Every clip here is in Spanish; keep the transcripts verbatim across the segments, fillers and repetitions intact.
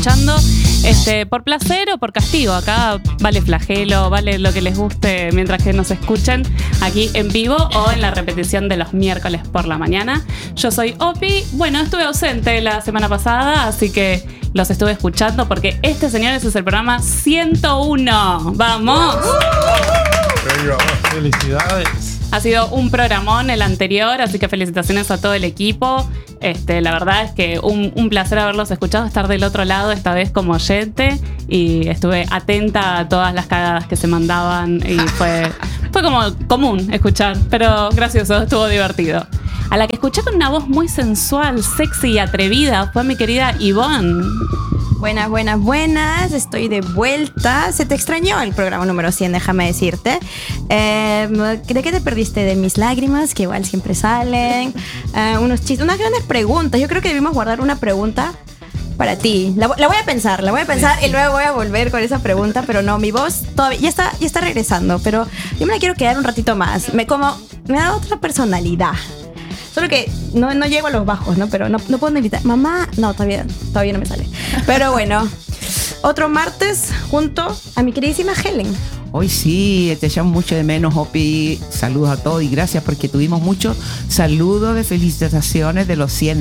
escuchando, este, por placer o por castigo. Acá vale flagelo, vale lo que les guste mientras que nos escuchen aquí en vivo o en la repetición de los miércoles por la mañana. Yo soy Opi. Bueno, estuve ausente la semana pasada, así que los estuve escuchando porque este, señores, es el programa ciento uno. ¡Vamos! ¡Felicidades! Ha sido un programón el anterior, así que felicitaciones a todo el equipo. Este, la verdad es que un, un placer haberlos escuchado, estar del otro lado esta vez como oyente, y estuve atenta a todas las cagadas que se mandaban y fue, fue como común escuchar, pero gracioso, estuvo divertido. A la que escuché con una voz muy sensual, sexy y atrevida fue mi querida Ivonne. Buenas, buenas, buenas. Estoy de vuelta. Se te extrañó el programa número cien, déjame decirte. Eh, ¿De qué te perdiste? De mis lágrimas, que igual siempre salen. Eh, unos chistes, unas grandes preguntas. Yo creo que debimos guardar una pregunta para ti. La, la voy a pensar, la voy a pensar y luego voy a volver con esa pregunta. Pero no, mi voz todavía ya está, ya está regresando. Pero yo me la quiero quedar un ratito más. Me como, me da otra personalidad. Solo que no, no llego a los bajos, ¿no? Pero no, no puedo invitar. Mamá, no, todavía, todavía no me sale. Pero bueno, otro martes junto a mi queridísima Helen. Hoy sí, te llamo mucho de menos, Opi. Saludos a todos y gracias porque tuvimos muchos saludos de felicitaciones de los cien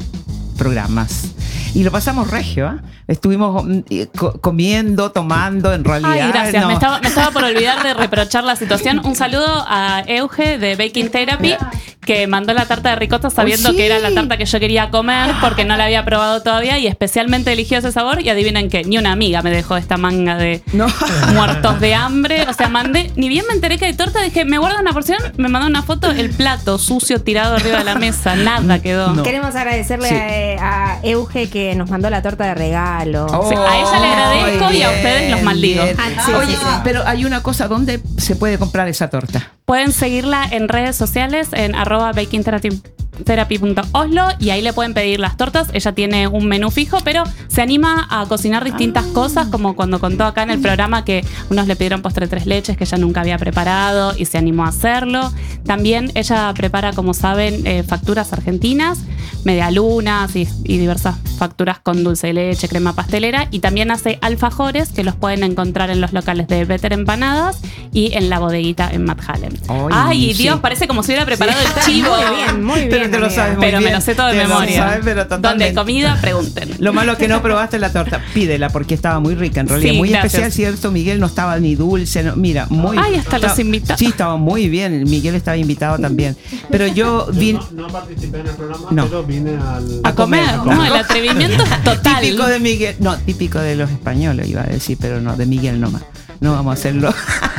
programas. Y lo pasamos regio, ¿eh? Estuvimos co- comiendo, tomando, en realidad. Ay, gracias. No. Me, estaba, me estaba por olvidar de reprochar la situación. Un saludo a Euge de Baking Therapy, que mandó la tarta de ricota sabiendo oh, sí. que era la tarta que yo quería comer porque no la había probado todavía y especialmente eligió ese sabor. Y adivinen qué, ni una amiga me dejó esta manga de No. muertos de hambre. O sea, mandé, ni bien me enteré que hay torta, dije, me guardo una porción, me mandó una foto, el plato sucio tirado arriba de la mesa, nada quedó. No. Queremos agradecerle Sí. a, a Euge que nos mandó la torta de regalo. Oh, Sí, a ella le agradezco muy y a bien, ustedes los maldigo. bien. Ah, sí, Oye, sí, sí. pero hay una cosa, ¿dónde se puede comprar esa torta? Pueden seguirla en redes sociales en arroba baking therapy punto oslo y ahí le pueden pedir las tortas. Ella tiene un menú fijo, pero se anima a cocinar distintas ah. cosas, como cuando contó acá en el programa que unos le pidieron postre tres leches que ella nunca había preparado y se animó a hacerlo. También ella prepara, como saben, eh, facturas argentinas, medialunas y, y diversas facturas con dulce de leche, crema pastelera, y también hace alfajores que los pueden encontrar en los locales de Better Empanadas y en la bodeguita en Mad Hallem. Ay, Ay, sí. Dios, parece como si hubiera preparado Sí. el chivo. Muy bien, muy bien. Pero te lo amiga. sabes muy Pero bien. me lo sé todo de Te lo memoria. sabes, pero Donde totalmente. hay comida, pregunten. Lo malo que no probaste la torta, pídela porque estaba muy rica, en realidad. Sí, muy gracias. especial, ¿cierto? Miguel no estaba ni dulce, no, mira, muy... Ay, hasta estaba- los invitados. Sí, estaba muy bien, Miguel estaba invitado también. Pero yo vine... No, no participé en el programa, No. pero vine al... A comer, a ¿no? comer. El atrevimiento es total. Típico de Miguel, no, típico de los españoles iba a decir, pero no, de Miguel nomás. No vamos a hacerlo.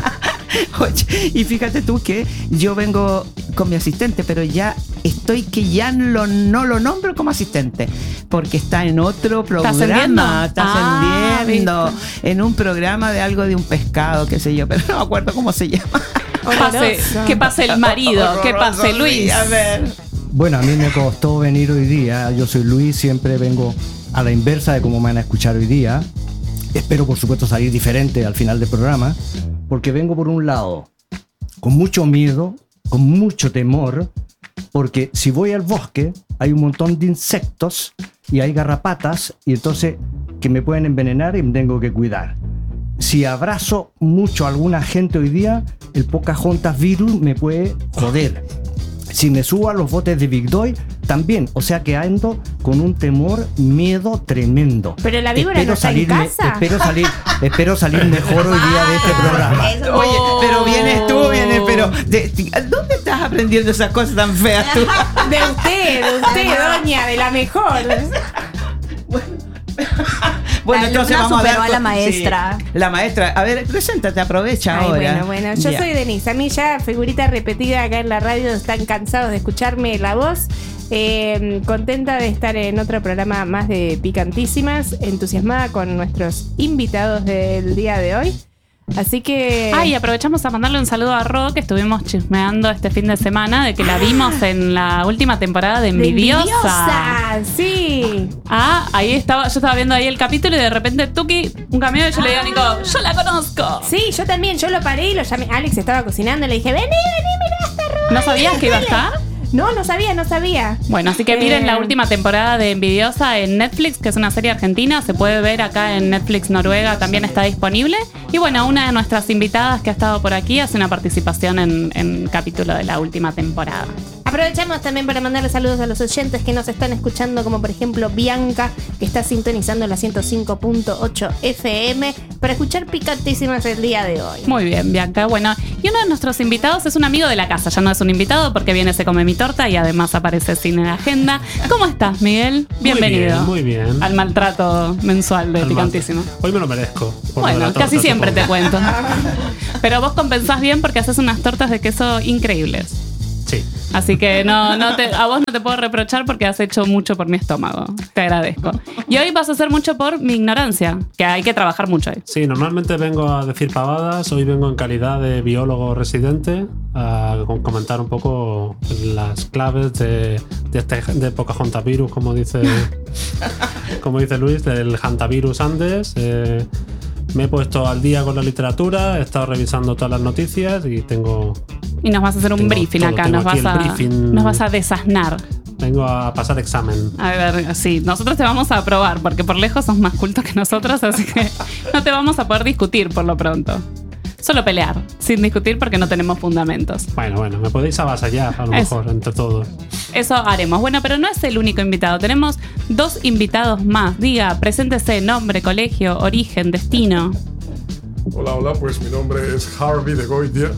Oye, y fíjate tú que yo vengo con mi asistente, pero ya estoy que ya lo, no lo nombro como asistente, porque está en otro programa. ascendiendo? Está Ah, ascendiendo, en un programa de algo de un pescado, qué sé yo, pero no me acuerdo cómo se llama. Pase, que pase el marido, que pase Luis. A ver. Bueno, a mí me costó venir hoy día. Yo soy Luis, siempre vengo a la inversa de cómo me van a escuchar hoy día. Espero, por supuesto, salir diferente al final del programa, porque vengo por un lado con mucho miedo, con mucho temor, porque si voy al bosque hay un montón de insectos y hay garrapatas, y entonces que me pueden envenenar y me tengo que cuidar. Si abrazo mucho a alguna gente hoy día, el Pocahontas virus me puede joder. Si me subo a los botes de Big Doy, también. O sea que ando con un temor, miedo tremendo. Pero la víbora no está en salirme- casa. Espero salir, espero salir mejor hoy día de este programa. Eso. Oye, pero vienes tú, vienes, pero de- de- ¿dónde estás aprendiendo esas cosas tan feas tú? De usted, de usted, doña, de la mejor. Bueno, La entonces alumna vamos a dar superó a la con- maestra. Sí, la maestra. A ver, preséntate, aprovecha Ay, ahora. bueno, bueno. Yo Ya. soy Denise. A mí ya, figurita repetida acá en la radio, están cansados de escucharme la voz. Eh, contenta de estar en otro programa más de Picantísimas, entusiasmada con nuestros invitados del día de hoy. Así que... Ay, aprovechamos a mandarle un saludo a Ro, que estuvimos chismeando este fin de semana de que la vimos en la última temporada de ¡de Envidiosa. Envidiosa! Sí. Ah, ahí estaba, yo estaba viendo ahí el capítulo y de repente Tuki, un cameo, y yo le digo a Nico, yo la conozco. Sí, yo también. Yo lo paré y lo llamé. Alex estaba cocinando y le dije, vení, vení, mirá esta Ro. ¿No sabías que iba a estar? No, no sabía, no sabía. Bueno, así que miren Eh, la última temporada de Envidiosa en Netflix, que es una serie argentina. Se puede ver acá en Netflix Noruega, también está disponible. Y bueno, una de nuestras invitadas que ha estado por aquí hace una participación en, en capítulo de la última temporada. Aprovechamos también para mandarle saludos a los oyentes que nos están escuchando, como por ejemplo Bianca, que está sintonizando la ciento cinco punto ocho F M para escuchar Picantísimas el día de hoy. Muy bien, Bianca. Bueno, y uno de nuestros invitados es un amigo de la casa. Ya no es un invitado porque viene, se come mi torta y además aparece sin en la agenda. ¿Cómo estás, Miguel? Bienvenido. Muy bien, muy bien. Al maltrato mensual de Al Picantísimo. mal- Hoy me lo merezco. por lo de Bueno, la torta, casi siempre te supongo. cuento. Pero vos compensás bien porque haces unas tortas de queso increíbles. Sí. Así que no, no te, a vos no te puedo reprochar porque has hecho mucho por mi estómago. Te agradezco. Y hoy vas a hacer mucho por mi ignorancia, que hay que trabajar mucho ahí. Sí, normalmente vengo a decir pavadas. Hoy vengo en calidad de biólogo residente a com- comentar un poco las claves de, de este de Pocahontavirus, como dice, como dice Luis, del Hantavirus Andes. Eh, me he puesto al día con la literatura, he estado revisando todas las noticias y tengo Y nos vas a hacer un Tengo briefing todo, acá, tengo nos aquí vas, el a, briefing. nos vas a desasnar. vengo a pasar examen. A ver, sí, nosotros te vamos a aprobar porque por lejos sos más culto que nosotros, así que no te vamos a poder discutir por lo pronto. Solo pelear, sin discutir porque no tenemos fundamentos. Bueno, bueno, me podéis avasallar a lo Eso. mejor entre todos. Eso haremos. Bueno, pero no es el único invitado. Tenemos dos invitados más. Diga, preséntese, nombre, colegio, origen, destino. Hola, hola, pues mi nombre es Harvey de Goitia.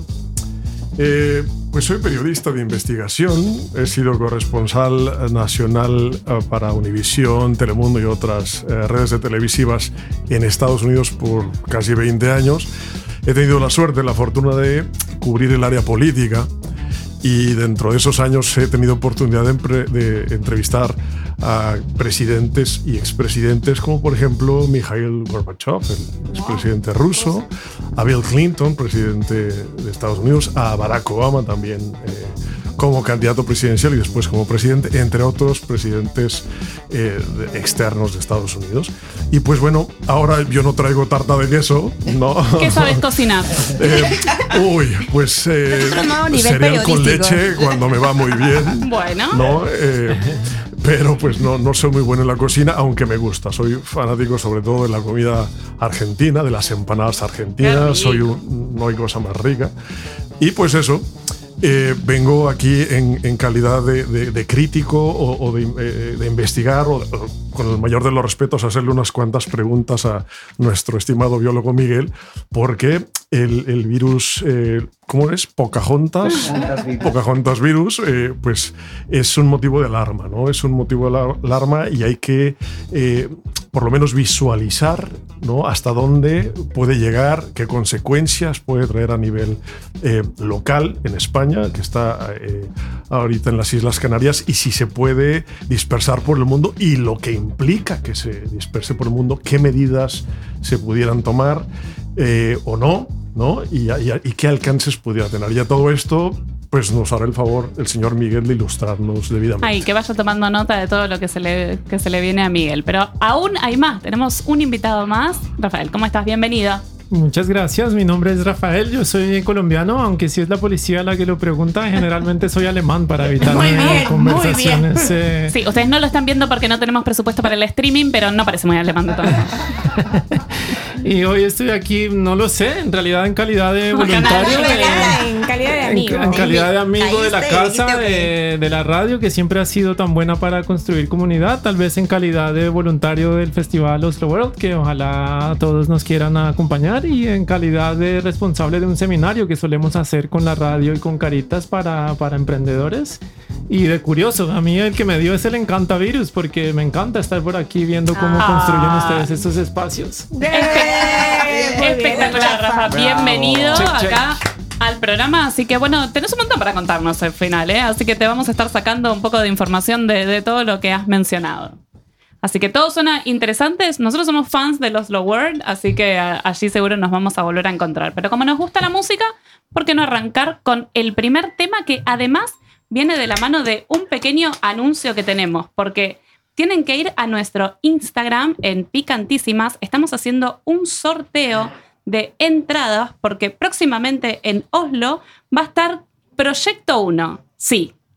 Eh, pues soy periodista de investigación, he sido corresponsal nacional eh, para Univisión, Telemundo y otras eh, redes de televisivas en Estados Unidos por casi veinte años. He tenido la suerte, la fortuna de cubrir el área política y dentro de esos años he tenido oportunidad de, empre- de entrevistar a presidentes y expresidentes como por ejemplo Mikhail Gorbachev, el expresidente ruso, a Bill Clinton, presidente de Estados Unidos, a Barack Obama también eh, como candidato presidencial y después como presidente, entre otros presidentes eh, de- externos de Estados Unidos. Y pues bueno, ahora yo no traigo tarta de queso, ¿no? ¿Qué sabes cocinar? Eh, uy, pues eh, No, nivel cereal con periodístico. leche cuando me va muy bien. Bueno. ¿No? Eh, pero pues no, no soy muy bueno en la cocina, aunque me gusta. Soy fanático sobre todo de la comida argentina, de las empanadas Qué argentinas. rico. Soy un, no hay cosa más rica. Y pues eso. Eh, vengo aquí en, en calidad de, de- de crítico o, o de, eh, de investigar o, o con el mayor de los respetos hacerle unas cuantas preguntas a nuestro estimado biólogo Miguel, porque el, el virus, eh, ¿cómo es? Pocahontas, Pocahontas virus, eh, pues es un motivo de alarma, ¿no? Es un motivo de alar- alarma y hay que eh, por lo menos visualizar, ¿no? Hasta dónde puede llegar, qué consecuencias puede traer a nivel eh, local en España, que está eh, ahorita en las Islas Canarias, y si se puede dispersar por el mundo y lo que implica que se disperse por el mundo, qué medidas se pudieran tomar eh, o no, ¿no? Y, y- y qué alcances pudiera tener. Ya todo esto, pues nos hará el favor el señor Miguel de ilustrarnos debidamente. Ay, que vaya tomando nota de todo lo que se le, que se le viene a Miguel. Pero aún hay más. Tenemos un invitado más. Rafael, ¿cómo estás? Bienvenido. Muchas gracias, mi nombre es Rafael, yo soy colombiano, aunque si es la policía la que lo pregunta, generalmente soy alemán para evitar Muy bien, conversaciones. eh, Sí, ustedes no lo están viendo porque no tenemos presupuesto para el streaming, pero no parece muy alemán de todo. Y hoy estoy aquí, no lo sé, en realidad en calidad de Como voluntario. canal, de- En calidad de En, amigo. en calidad de amigo de la Caíste, casa, dijiste, de, de la radio, que siempre ha sido tan buena para construir comunidad, tal vez en calidad de voluntario del festival Oslo World, que ojalá todos nos quieran acompañar, y en calidad de responsable de un seminario que solemos hacer con la radio y con Caritas para, para emprendedores. Y de curioso, a mí el que me dio es el Encantavirus, porque me encanta estar por aquí viendo cómo Ah. construyen ustedes estos espacios. Eh, muy bien, Espectacular, Rafa. Bravo. Bienvenido Check, check. acá al programa. Así que bueno, tenés un montón para contarnos al final, ¿eh? Así que te vamos a estar sacando un poco de información de, de todo lo que has mencionado. Así que todo suena interesante. Nosotros somos fans de los Low World, así que a- allí seguro nos vamos a volver a encontrar. Pero como nos gusta la música, ¿por qué no arrancar con el primer tema que además viene de la mano de un pequeño anuncio que tenemos? Porque tienen que ir a nuestro Instagram en Picantísimas. Estamos haciendo un sorteo de entradas porque próximamente en Oslo va a estar Proyecto uno. Sí,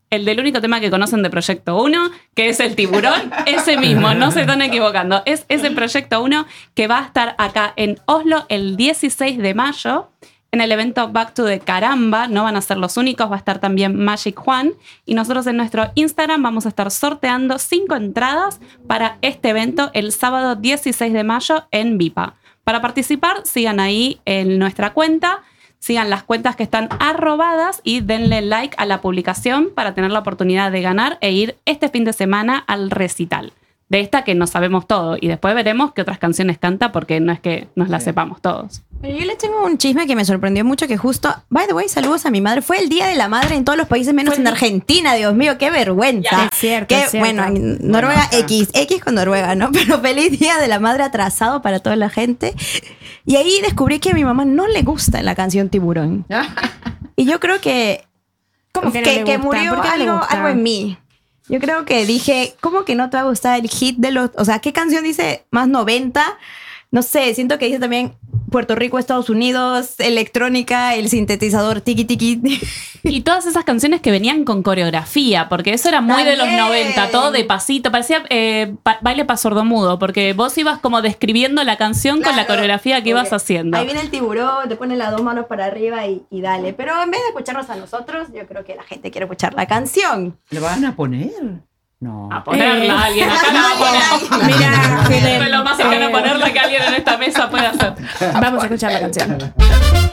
el del único tema que conocen de Proyecto uno, que es el tiburón, ese mismo, no se están equivocando. Es ese Proyecto uno que va a estar acá en Oslo el dieciséis de mayo, en el evento Back to the Caramba. No van a ser los únicos, va a estar también Magic Juan. Y nosotros en nuestro Instagram vamos a estar sorteando cinco entradas para este evento el sábado dieciséis de mayo en Vipa. Para participar, sigan ahí en nuestra cuenta. Sigan las cuentas que están arrobadas y denle like a la publicación para tener la oportunidad de ganar e ir este fin de semana al recital de esta que no sabemos todo. Y después veremos qué otras canciones canta, porque no es que nos las sepamos todos. Yo les tengo un chisme que me sorprendió mucho, que justo, by the way, saludos a mi madre. Fue el Día de la Madre en todos los países menos Fue en Argentina. Dios mío, qué vergüenza. Ya, es cierto, Qué- es cierto. Bueno, en Noruega Bueno, X, X con Noruega, ¿no? Pero feliz Día de la Madre atrasado para toda la gente. Y ahí descubrí que a mi mamá no le gusta la canción Tiburón. Y yo creo que ¿Cómo que no le que gusta? murió ¿Por qué no le algo, gusta? algo en mí. Yo creo que dije, ¿cómo que no te va a gustar el hit de los... O sea, ¿qué canción dice más noventa? No sé, siento que dice también Puerto Rico, Estados Unidos, electrónica, el sintetizador tiki tiki. Y todas esas canciones que venían con coreografía, porque eso era muy de los También. noventa, todo de pasito, parecía eh, pa- baile para sordomudo, porque vos ibas como describiendo la canción con la Claro, coreografía que ibas porque haciendo. Ahí viene el tiburón, te pone las dos manos para arriba y, y dale. Pero en vez de escucharnos a nosotros, yo creo que la gente quiere escuchar la canción. ¿Le van a poner? No. A ponerla, Eh. alguien acá la va a poner. Mira, Helen, Es lo más cercano a eh, ponerla que alguien en esta mesa puede hacer. Vamos a escuchar la canción.